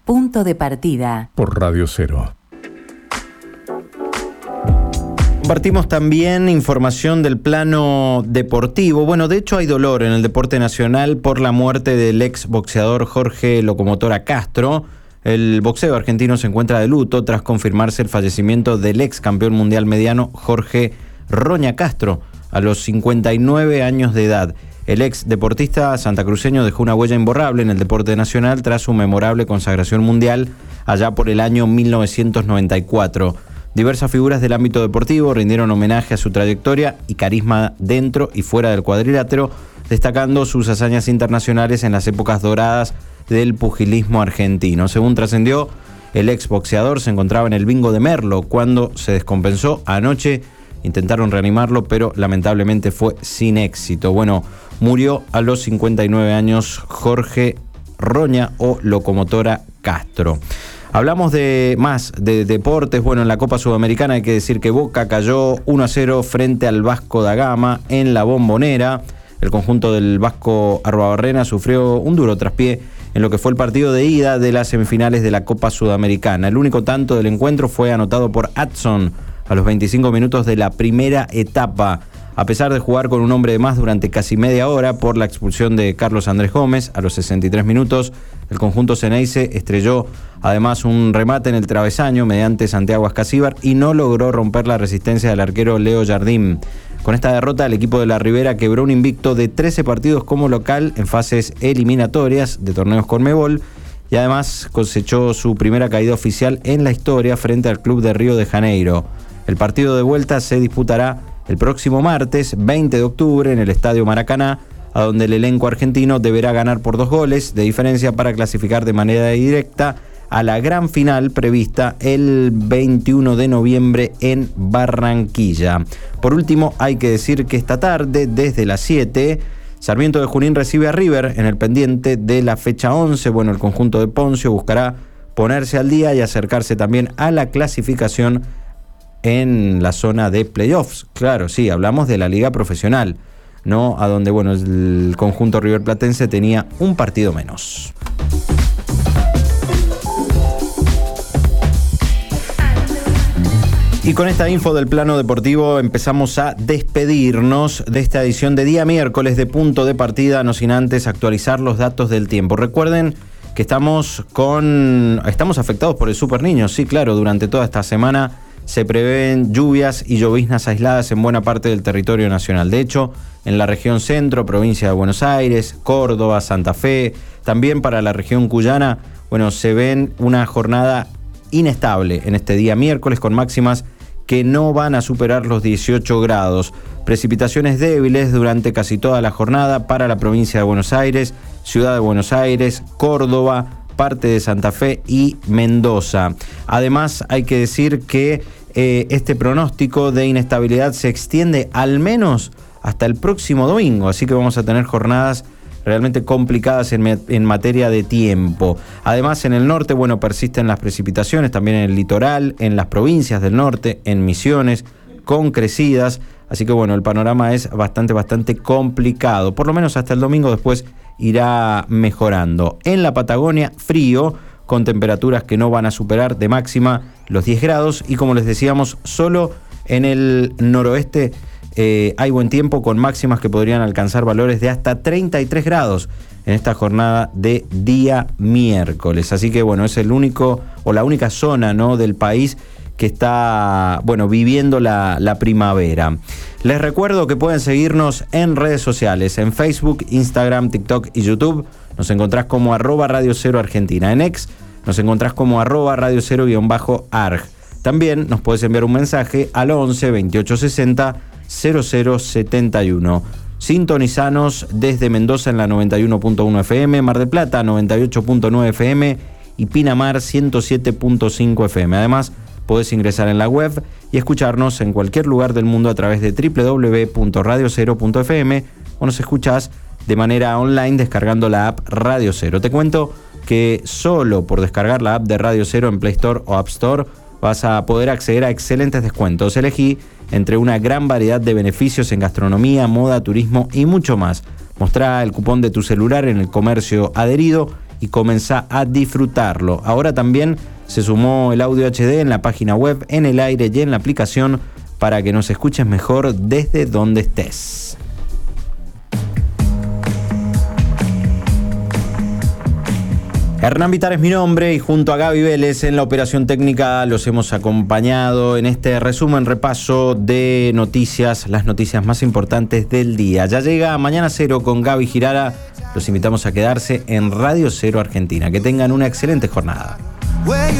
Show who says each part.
Speaker 1: Punto de partida.
Speaker 2: Por Radio Cero.
Speaker 3: Compartimos también información del plano deportivo. Bueno, de hecho hay dolor en el deporte nacional por la muerte del ex boxeador Jorge Locomotora Castro. El boxeo argentino se encuentra de luto tras confirmarse el fallecimiento del ex campeón mundial mediano Jorge Roña Castro a los 59 años de edad. El ex deportista santacruceño dejó una huella imborrable en el deporte nacional tras su memorable consagración mundial allá por el año 1994. Diversas figuras del ámbito deportivo rindieron homenaje a su trayectoria y carisma dentro y fuera del cuadrilátero, destacando sus hazañas internacionales en las épocas doradas del pugilismo argentino. Según trascendió, el ex boxeador se encontraba en el bingo de Merlo cuando se descompensó anoche. Intentaron reanimarlo, pero lamentablemente fue sin éxito. Bueno, murió a los 59 años Jorge Roña o Locomotora Castro. Hablamos de más de deportes. Bueno, en la Copa Sudamericana hay que decir que Boca cayó 1-0 frente al Vasco da Gama en la Bombonera. El conjunto del Vasco Arruabarrena sufrió un duro traspié en lo que fue el partido de ida de las semifinales de la Copa Sudamericana. El único tanto del encuentro fue anotado por Adson a los 25 minutos de la primera etapa. A pesar de jugar con un hombre de más durante casi media hora por la expulsión de Carlos Andrés Gómez a los 63 minutos, el conjunto Ceneice estrelló además un remate en el travesaño mediante Santiago Ascasíbar y no logró romper la resistencia del arquero Leo Jardín. Con esta derrota, el equipo de la Ribera quebró un invicto de 13 partidos como local en fases eliminatorias de torneos Conmebol y además cosechó su primera caída oficial en la historia frente al club de Río de Janeiro. El partido de vuelta se disputará el próximo martes 20 de octubre en el Estadio Maracaná, a donde el elenco argentino deberá ganar por 2 goles de diferencia para clasificar de manera directa a la gran final prevista el 21 de noviembre en Barranquilla. Por último, hay que decir que esta tarde, desde las 7, Sarmiento de Junín recibe a River en el pendiente de la fecha 11. Bueno, el conjunto de Poncio buscará ponerse al día y acercarse también a la clasificación en la zona de playoffs. Claro, sí, hablamos de la liga profesional, ¿no? A donde, bueno, el conjunto riverplatense tenía un partido menos. Y con esta info del plano deportivo empezamos a despedirnos de esta edición de día miércoles de Punto de Partida, no sin antes actualizar los datos del tiempo. Recuerden que estamos afectados por el Super Niño. Sí, claro, durante toda esta semana se prevén lluvias y lloviznas aisladas en buena parte del territorio nacional. De hecho, en la región centro, provincia de Buenos Aires, Córdoba, Santa Fe, también para la región cuyana, bueno, se ven una jornada inestable en este día miércoles con máximas que no van a superar los 18 grados. Precipitaciones débiles durante casi toda la jornada para la provincia de Buenos Aires, Ciudad de Buenos Aires, Córdoba, parte de Santa Fe y Mendoza. Además, hay que decir que este pronóstico de inestabilidad se extiende al menos hasta el próximo domingo, así que vamos a tener jornadas realmente complicadas en materia de tiempo. Además, en el norte, bueno, persisten las precipitaciones, también en el litoral, en las provincias del norte, en Misiones, con crecidas, así que bueno, el panorama es bastante complicado, por lo menos hasta el domingo. Después irá mejorando. En la Patagonia, frío, con temperaturas que no van a superar de máxima los 10 grados y como les decíamos, solo en el noroeste hay buen tiempo con máximas que podrían alcanzar valores de hasta 33 grados en esta jornada de día miércoles. Así que bueno, es el único o la única zona, ¿no?, del país que está, bueno, viviendo la primavera. Les recuerdo que pueden seguirnos en redes sociales, en Facebook, Instagram, TikTok y YouTube. Nos encontrás como @Radio Cero Argentina. En X nos encontrás como @Radio Cero_ARG. También nos podés enviar un mensaje al 11 28 60 0071. Sintonizanos desde Mendoza en la 91.1 FM, Mar del Plata 98.9 FM y Pinamar 107.5 FM. Además, podés ingresar en la web y escucharnos en cualquier lugar del mundo a través de www.radiocero.fm o nos escuchás de manera online descargando la app Radio Cero. Te cuento que solo por descargar la app de Radio Cero en Play Store o App Store vas a poder acceder a excelentes descuentos. Elegí entre una gran variedad de beneficios en gastronomía, moda, turismo y mucho más. Mostrá el cupón de tu celular en el comercio adherido y comenzá a disfrutarlo. Ahora también se sumó el audio HD en la página web, en el aire y en la aplicación para que nos escuches mejor desde donde estés. Hernán Vitar es mi nombre y junto a Gaby Vélez en la operación técnica los hemos acompañado en este resumen, repaso de noticias, las noticias más importantes del día. Ya llega Mañana Cero con Gaby Girara. Los invitamos a quedarse en Radio Cero Argentina. Que tengan una excelente jornada.